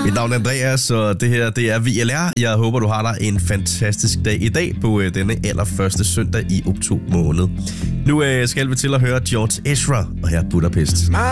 Mit navn er Andreas, og det her det er VLR. Jeg håber, du har dig en fantastisk dag i dag på denne allerførste søndag i oktober måned. Nu skal vi til at høre George Ezra, og her Budapest.